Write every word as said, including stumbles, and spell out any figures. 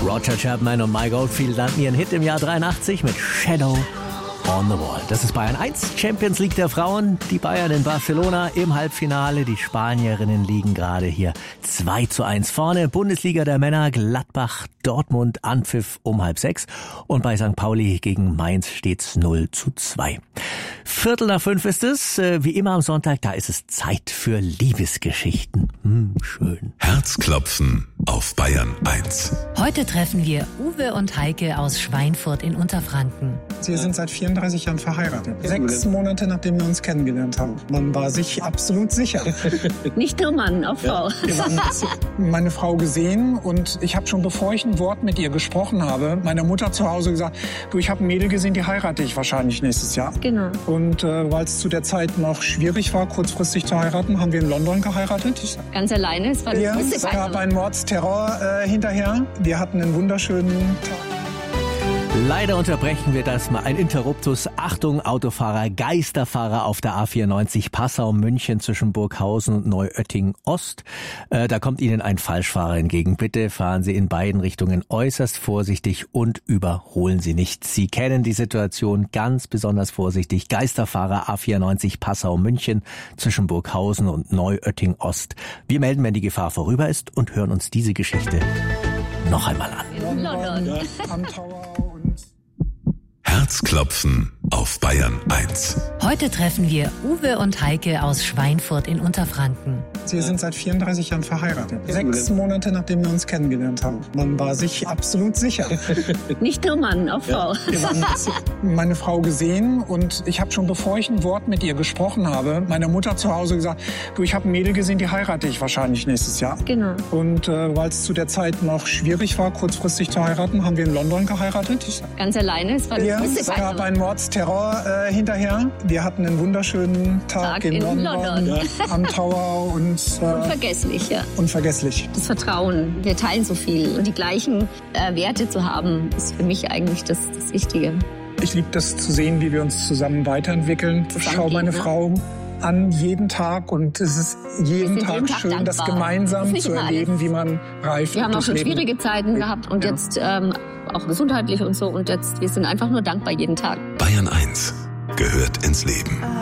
Roger Chapman und Mike Oldfield landen ihren Hit im Jahr dreiundachtzig mit Shadow on the Wall. Das ist Bayern eins, Champions League der Frauen. Die Bayern in Barcelona im Halbfinale. Die Spanierinnen liegen gerade hier zwei zu eins vorne. Bundesliga der Männer, Gladbach, Dortmund, Anpfiff um halb sechs. Und bei Sankt Pauli gegen Mainz steht's null zu zwei. Viertel nach fünf ist es. Wie immer am Sonntag, da ist es Zeit für Liebesgeschichten. Hm, schön. Herzklopfen auf Bayern eins. Heute treffen wir Uwe und Heike aus Schweinfurt in Unterfranken. Wir sind seit vierunddreißig Jahren verheiratet. Sechs Monate, nachdem wir uns kennengelernt haben. Man war sich absolut sicher. Nicht nur Mann, auch Frau. Wir haben meine Frau gesehen und ich habe schon, bevor ich ein Wort mit ihr gesprochen habe, meiner Mutter zu Hause gesagt, du, ich habe ein Mädel gesehen, die heirate ich wahrscheinlich nächstes Jahr. Genau. Und äh, weil es zu der Zeit noch schwierig war, kurzfristig zu heiraten, haben wir in London geheiratet. Ich, Ganz alleine? Es war ja, es gab einen Mordsterror äh, hinterher. Wir hatten einen wunderschönen Tag. Leider unterbrechen wir das mal. Ein Interruptus. Achtung, Autofahrer, Geisterfahrer auf der A vierundneunzig Passau-München zwischen Burghausen und Neuötting-Ost. Äh, da kommt Ihnen ein Falschfahrer entgegen. Bitte fahren Sie in beiden Richtungen äußerst vorsichtig und überholen Sie nicht. Sie kennen die Situation, ganz besonders vorsichtig. Geisterfahrer A vierundneunzig Passau-München zwischen Burghausen und Neuötting-Ost. Wir melden, wenn die Gefahr vorüber ist und hören uns diese Geschichte noch einmal an. London. Am Tower und Herzklopfen auf Bayern eins. Heute treffen wir Uwe und Heike aus Schweinfurt in Unterfranken. wir sind seit vierunddreißig Jahren verheiratet. Sechs Monate, nachdem wir uns kennengelernt haben. Man war sich absolut sicher. Nicht nur Mann, auch Frau. Wir haben meine Frau gesehen und ich habe schon, bevor ich ein Wort mit ihr gesprochen habe, meiner Mutter zu Hause gesagt, du, ich habe ein Mädel gesehen, die heirate ich wahrscheinlich nächstes Jahr. Genau. Und äh, weil es zu der Zeit noch schwierig war, kurzfristig zu heiraten, haben wir in London geheiratet. Ich, Ganz alleine? Es war ja, es gab einen Mordsterror äh, hinterher. Wir hatten einen wunderschönen Tag, Tag in, in London, London. Ja, am Tower und äh, unvergesslich, ja. Unvergesslich. Das Vertrauen, wir teilen so viel und die gleichen äh, Werte zu haben, ist für mich eigentlich das, das Wichtige. Ich liebe das zu sehen, wie wir uns zusammen weiterentwickeln. Ich schaue meine Frau an jeden Tag und es ist jeden Tag, jeden Tag schön, dankbar. das gemeinsam Das zu erleben, wie man reift. Wir haben auch schon Leben. schwierige Zeiten gehabt und ja. jetzt ähm, auch gesundheitlich und so und jetzt wir sind einfach nur dankbar jeden Tag. Bayern eins gehört ins Leben.